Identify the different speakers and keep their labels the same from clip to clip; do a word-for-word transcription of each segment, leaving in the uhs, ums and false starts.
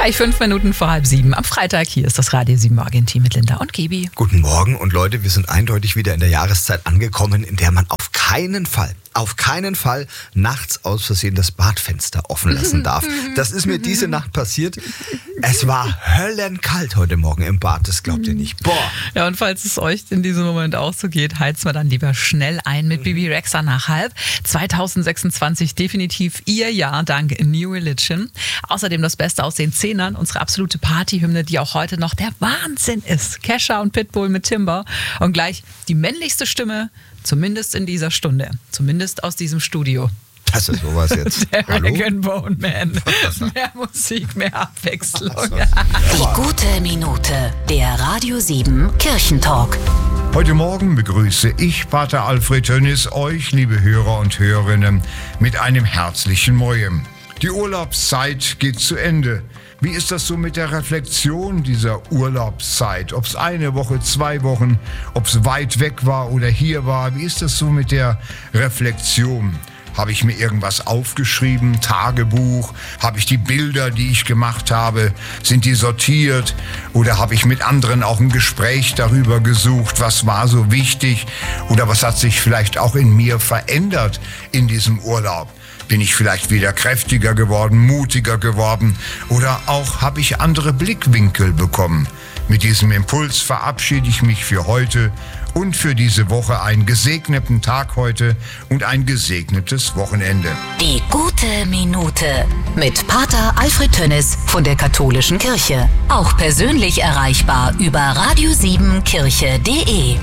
Speaker 1: Gleich fünf Minuten vor halb sieben am Freitag. Hier ist das Radio sieben Morgen-Team mit Linda und Gebi.
Speaker 2: Guten Morgen und Leute, wir sind eindeutig wieder in der Jahreszeit angekommen, in der man auf keinen Fall, auf keinen Fall nachts aus Versehen das Badfenster offen lassen darf. Das ist mir diese Nacht passiert. Es war höllenkalt heute Morgen im Bad, das glaubt ihr nicht. Boah.
Speaker 1: Ja, und falls es euch in diesem Moment auch so geht, heizt mal dann lieber schnell ein mit Bibi Rexha nach halb. zwanzig sechsundzwanzig definitiv ihr Jahr dank New Religion. Außerdem das Beste aus den Zehnern, unsere absolute Partyhymne, die auch heute noch der Wahnsinn ist. Kesha und Pitbull mit Timber. Und gleich die männlichste Stimme, zumindest in dieser Stunde. Zumindest aus diesem Studio.
Speaker 2: Das ist sowas jetzt.
Speaker 1: Der
Speaker 2: Hallo?
Speaker 1: Rag and Bone Man. Mehr Musik, mehr Abwechslung.
Speaker 3: Die gute Minute, der Radio sieben Kirchentalk.
Speaker 4: Heute Morgen begrüße ich, Pater Alfred Tönnis, euch, liebe Hörer und Hörerinnen, mit einem herzlichen Mojem. Die Urlaubszeit geht zu Ende. Wie ist das so mit der Reflexion dieser Urlaubszeit? Ob es eine Woche, zwei Wochen, ob es weit weg war oder hier war, wie ist das so mit der Reflexion? Habe ich mir irgendwas aufgeschrieben, Tagebuch? Habe ich die Bilder, die ich gemacht habe, sind die sortiert? Oder habe ich mit anderen auch ein Gespräch darüber gesucht, was war so wichtig? Oder was hat sich vielleicht auch in mir verändert in diesem Urlaub? Bin ich vielleicht wieder kräftiger geworden, mutiger geworden? Oder auch habe ich andere Blickwinkel bekommen? Mit diesem Impuls verabschiede ich mich für heute und für diese Woche. Einen gesegneten Tag heute und ein gesegnetes Wochenende.
Speaker 3: Die gute Minute mit Pater Alfred Tönnis von der Katholischen Kirche. Auch persönlich erreichbar über radio sieben kirche punkt de.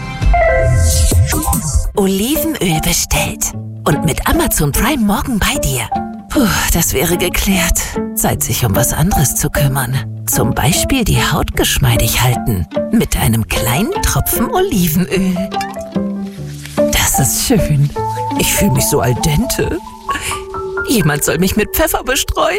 Speaker 5: Olivenöl bestellt. Und mit Amazon Prime morgen bei dir. Puh, das wäre geklärt. Zeit, sich um was anderes zu kümmern. Zum Beispiel die Haut geschmeidig halten. Mit einem kleinen Tropfen Olivenöl. Das ist schön. Ich fühle mich so al dente. Jemand soll mich mit Pfeffer bestreuen.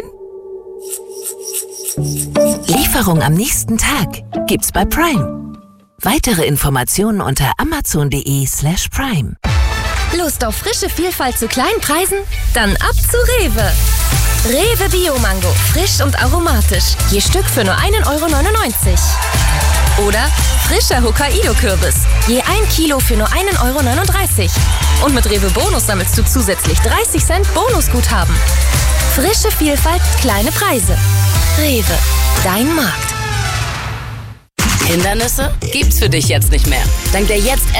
Speaker 5: Lieferung am nächsten Tag gibt's bei Prime. Weitere Informationen unter amazon punkt de slash prime.
Speaker 6: Lust auf frische Vielfalt zu kleinen Preisen? Dann ab zu Rewe. Rewe Bio-Mango, frisch und aromatisch. Je Stück für nur ein Euro neunundneunzig. Oder frischer Hokkaido-Kürbis. Je ein Kilo für nur ein Euro neununddreißig. Und mit Rewe Bonus sammelst du zusätzlich dreißig Cent Bonusguthaben. Frische Vielfalt, kleine Preise. Rewe, dein Markt.
Speaker 3: Hindernisse gibt's für dich jetzt nicht mehr. Dank der jetzt